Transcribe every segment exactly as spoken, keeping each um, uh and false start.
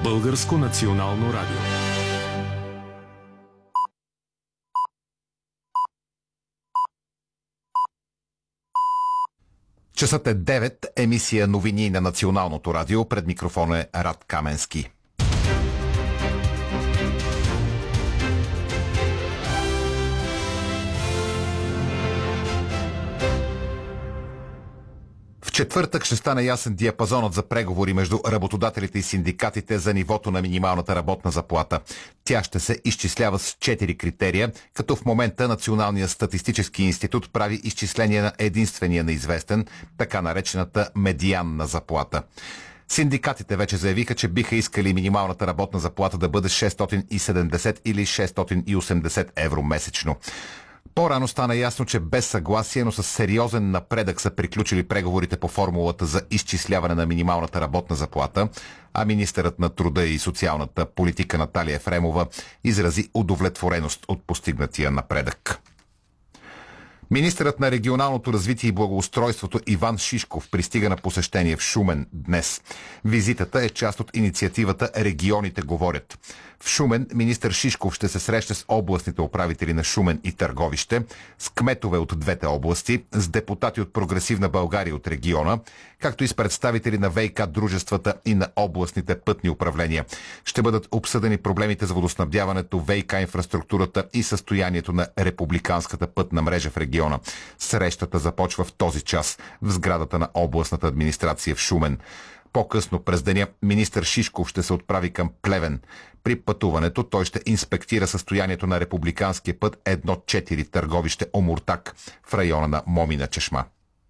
Българско национално радио. Часът е девет, емисия новини на Националното радио. Пред микрофона е Рад Каменски. В четвъртък ще стане ясен диапазонът за преговори между работодателите и синдикатите за нивото на минималната работна заплата. Тя ще се изчислява с четири критерия, като в момента Националният статистически институт прави изчисление на единствения неизвестен, така наречената медианна заплата. Синдикатите вече заявиха, че биха искали минималната работна заплата да бъде шестстотин и седемдесет или шестстотин и осемдесет евро месечно. По-рано стана ясно, че без съгласие, но с сериозен напредък са приключили преговорите по формулата за изчисляване на минималната работна заплата, а министърът на труда и социалната политика Наталия Ефремова изрази удовлетвореност от постигнатия напредък. Министърът на регионалното развитие и благоустройството Иван Шишков пристига на посещение в Шумен днес. Визитата е част от инициативата "Регионите говорят". В Шумен министър Шишков ще се срещне с областните управители на Шумен и Търговище, с кметове от двете области, с депутати от Прогресивна България от региона, както и с представители на ВиК дружествата и на областните пътни управления. Ще бъдат обсъдени проблемите за водоснабдяването, ВиК инфраструктурата и състоянието на републиканската пътна мрежа в региона. Срещата започва в този час в сградата на областната администрация в Шумен. По-късно през деня министър Шишков ще се отправи към Плевен. При пътуването той ще инспектира състоянието на републиканския път едно четири Търговище Омуртаг в района на Момина чешма.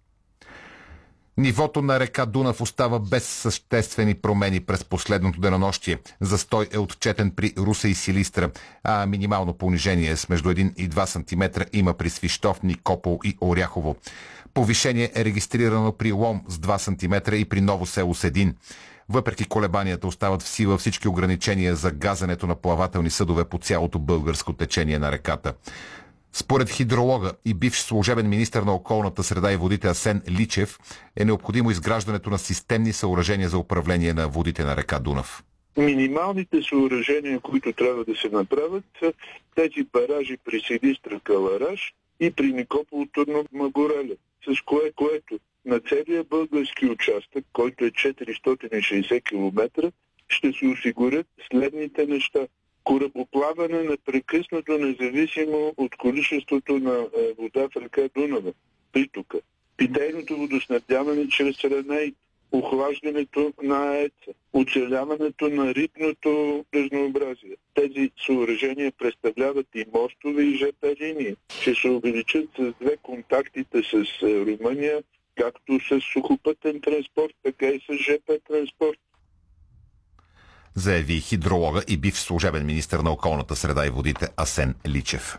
Нивото на река Дунав остава без съществени промени през последното денонощие. Застой е отчетен при Русе и Силистра, а минимално понижение с между един и два сантиметра има при Свищов, Никопол и Оряхово. Повишение е регистрирано при Лом с два сантиметра и при Ново село с един. Въпреки колебанията остават в сила всички ограничения за газенето на плавателни съдове по цялото българско течение на реката. Според хидролога и бивш служебен министър на околната среда и водите Асен Личев е необходимо изграждането на системни съоръжения за управление на водите на река Дунав. Минималните съоръжения, които трябва да се направят, са тези баражи при Силистра Калараш и при Никопол Турно Магореле, с кое, което на целия български участък, който е четиристотин и шейсет километра, ще се осигурят следните неща. Корабоплаване непрекъснато, независимо от количеството на вода в река Дунава, притока. Питейното водоснабдяване чрез раней, охлаждането на АЕЦ-а, оцеляването на рибното разнообразие. Тези съоръжения представляват и мостове и ЖП линии. Ще се увеличат с две контактите с Румъния, както с сухопътен транспорт, така и с ЖП транспорт. Заяви хидролога и бивш служебен министър на околната среда и водите Асен Личев.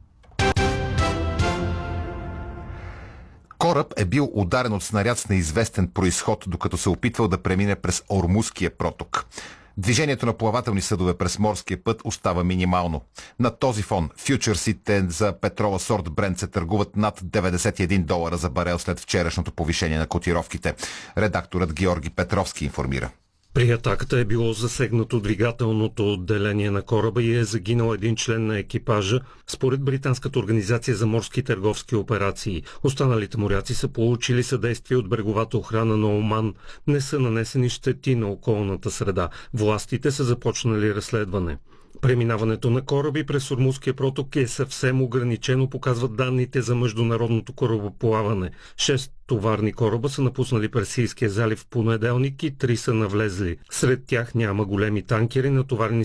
Кораб е бил ударен от снаряд с неизвестен произход, докато се опитвал да премине през Ормузския проток. Движението на плавателни съдове през морския път остава минимално. На този фон фьючерсите за петрола сорт Брент се търгуват над деветдесет и един долара за барел след вчерашното повишение на котировките. Редакторът Георги Петровски информира. При атаката е било засегнато двигателното отделение на кораба и е загинал един член на екипажа, според Британската организация за морски търговски операции. Останалите моряци са получили съдействие от бреговата охрана на Оман. Не са нанесени щети на околната среда. Властите са започнали разследване. Преминаването на кораби през Ормузския проток е съвсем ограничено, показват данните за международното корабоплаване. Шест товарни кораба са напуснали Персийския залив в понеделник и три са навлезли. Сред тях няма големи танкери, натоварени